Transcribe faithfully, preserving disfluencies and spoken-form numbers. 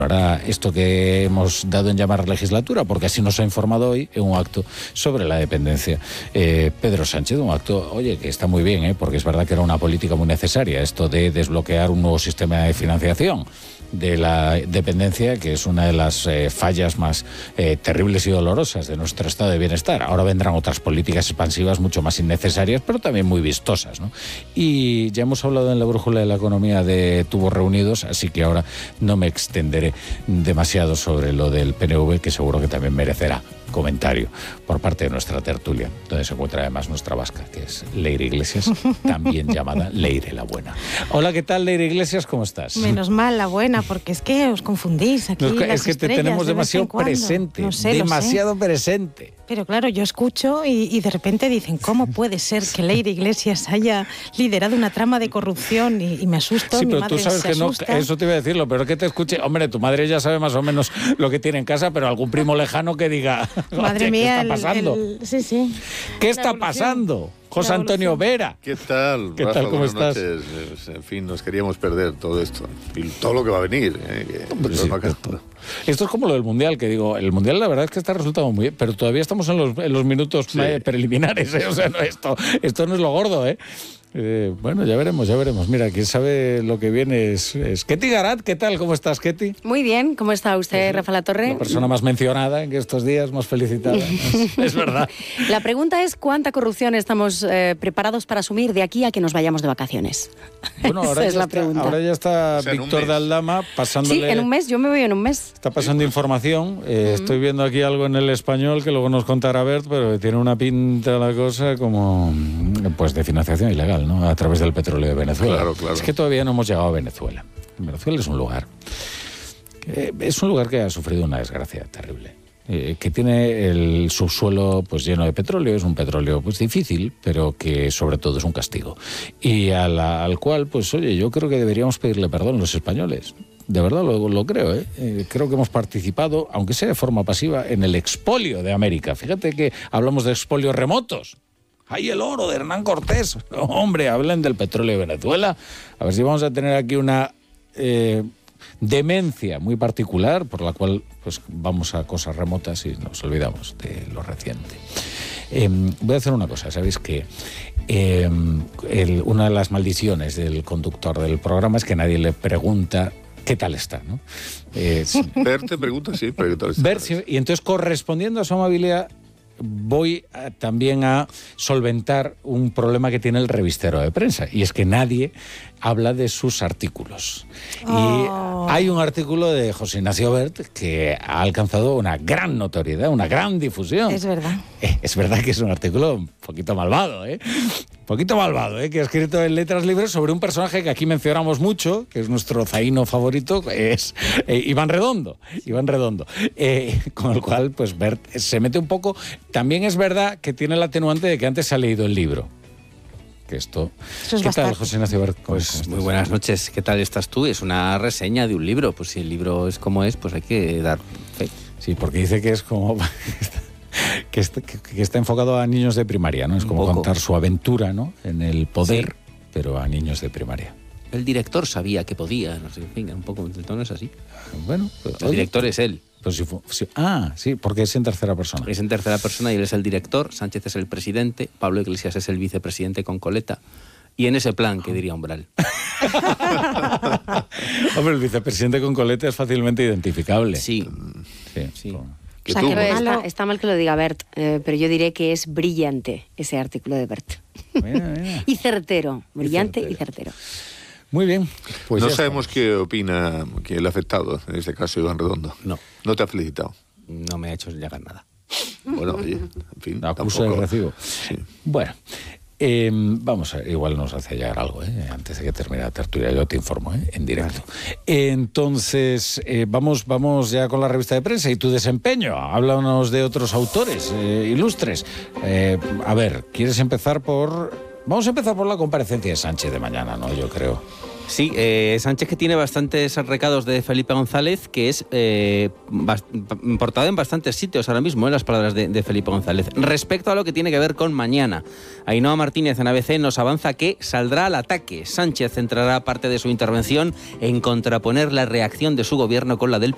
Ahora, esto que hemos dado en llamar legislatura, porque así nos ha informado hoy en un acto sobre la dependencia. Eh, Pedro Sánchez, un acto, oye, que está muy bien, ¿eh? Porque es verdad que era una política muy necesaria, esto de desbloquear un nuevo sistema de financiación de la dependencia, que es una de las eh, fallas más eh, terribles y dolorosas de nuestro estado de bienestar. Ahora vendrán otras políticas expansivas mucho más innecesarias, pero también muy vistosas, ¿no? Y ya hemos hablado en la brújula de la economía de tubos reunidos, así que ahora no me extenderé demasiado sobre lo del P N V, que seguro que también merecerá comentario por parte de nuestra tertulia, donde se encuentra además nuestra vasca, que es Leire Iglesias, también llamada Leire la Buena. Hola, ¿qué tal, Leire Iglesias? ¿Cómo estás? Menos mal, la buena, porque es que os confundís aquí. No, es que, las es que te estrellas, tenemos de demasiado vez en presente, no sé, demasiado sé. presente. Pero claro, yo escucho y, y de repente dicen, ¿cómo puede ser que Leire Iglesias haya liderado una trama de corrupción? Y, y me asusto, sí, mi pero madre tú sabes se que no, asusta. eso te iba a decirlo, pero que te escuche, hombre, tu madre ya sabe más o menos lo que tiene en casa, pero algún primo lejano que diga, madre oye, mía, ¿qué está pasando? El, el, sí, sí. ¿Qué está pasando? José Antonio Vera. ¿Qué tal? ¿Qué Rafa, tal? ¿Cómo buenas estás? Noches. En fin, nos queríamos perder todo esto. Y todo lo que va a venir. ¿eh? Que Hombre, esto, sí, no acaba. esto, esto es como lo del Mundial, que digo, el Mundial la verdad es que está resultando muy bien, pero todavía estamos en los, en los minutos sí. preliminares, ¿eh? O sea, no, esto, esto no es lo gordo, ¿eh? Eh, bueno, ya veremos, ya veremos. Mira, quien sabe lo que viene es, es Ketty Garat. ¿Qué tal? ¿Cómo estás, Ketty? Muy bien, ¿cómo está usted, Sí, Rafa La Torre? La persona más mencionada en estos días, más felicitada. es, es verdad. La pregunta es ¿cuánta corrupción estamos eh, preparados para asumir de aquí a que nos vayamos de vacaciones? Bueno, ahora, Esa es ya, la está, pregunta. ahora ya está O sea, Víctor de Aldama pasándole... Sí, en un mes, yo me voy en un mes. Está pasando información. Eh, uh-huh. Estoy viendo aquí algo en El Español que luego nos contará Bert, pero tiene una pinta la cosa como pues de financiación ilegal, ¿no? A través del petróleo de Venezuela. Claro, claro. Es que todavía no hemos llegado a Venezuela. Venezuela es un lugar... Eh, es un lugar que ha sufrido una desgracia terrible. Eh, que tiene el subsuelo pues lleno de petróleo, es un petróleo pues difícil, pero que sobre todo es un castigo. Y a la, al cual, pues oye, yo creo que deberíamos pedirle perdón los españoles. De verdad lo, lo creo, ¿eh? Eh, creo que hemos participado, aunque sea de forma pasiva, en el expolio de América. Fíjate que hablamos de expolios remotos. ¡Ay, el oro de Hernán Cortés! Hombre, hablen del petróleo de Venezuela. A ver si vamos a tener aquí una eh, demencia muy particular, por la cual pues vamos a cosas remotas y nos olvidamos de lo reciente. Eh, voy a hacer una cosa, ¿sabéis qué? Eh, el, una de las maldiciones del conductor del programa es que nadie le pregunta qué tal está, ¿no? Eh, Bert te pregunta, sí, pero ¿qué tal está? Bert, sí, y entonces, correspondiendo a su amabilidad, voy a, también a solventar un problema que tiene el revistero de prensa, y es que nadie habla de sus artículos. Oh. Y hay un artículo de José Ignacio Bert que ha alcanzado una gran notoriedad, una gran difusión. Es verdad. Eh, es verdad que es un artículo un poquito malvado, ¿eh? Un poquito malvado, ¿eh? Que ha escrito en Letras Libres sobre un personaje que aquí mencionamos mucho, que es nuestro zaino favorito, es eh, Iván Redondo. Iván Redondo. Eh, con el cual, pues, Bert se mete un poco. También es verdad que tiene el atenuante de que antes se ha leído el libro. Que esto... Eso es ¿Qué bastante. tal, José Ignacio Bert? Pues muy buenas noches. ¿Qué tal estás tú? Es una reseña de un libro. Pues si el libro es como es, pues hay que dar fe. Sí, porque dice que es como... que, está, que, que está enfocado a niños de primaria, ¿no? Es como contar su aventura, ¿no? En el poder, sí, pero a niños de primaria. El director sabía que podía, no sé, en fin, un poco, el tono es así. Bueno, pues, el oye, director es él. Pues si, si, ah, sí, porque es en tercera persona. Es en tercera persona y él es el director, Sánchez es el presidente, Pablo Iglesias es el vicepresidente con coleta. Y en ese plan, ¿qué diría Umbral? Hombre, el vicepresidente con coleta es fácilmente identificable. Sí. Sí. sí. O sea, que está, está mal que lo diga Bert, eh, pero yo diré que es brillante ese artículo de Bert. Mira, mira. Y certero, brillante y certero. y certero. Muy bien. Pues no sabemos estamos. Qué opina que el afectado, en este caso Iván Redondo. No. No te ha felicitado. No me ha hecho llegar nada. Bueno, oye, en fin. Acusa de recibo. Sí. Bueno. Eh, vamos a, igual nos hace llegar algo, ¿eh? Antes de que termine la tertulia, yo te informo, ¿eh? En directo. Entonces, eh, vamos, vamos ya con la revista de prensa y tu desempeño. Háblanos de otros autores eh, ilustres. Eh, a ver, ¿quieres empezar por...? Vamos a empezar por la comparecencia de Sánchez de mañana, ¿no? Yo creo. Sí, eh, Sánchez, que tiene bastantes recados de Felipe González, que es eh, portada en bastantes sitios ahora mismo, en las palabras de, de Felipe González. Respecto a lo que tiene que ver con mañana, Ainhoa Martínez en A B C nos avanza que saldrá al ataque. Sánchez centrará parte de su intervención en contraponer la reacción de su gobierno con la del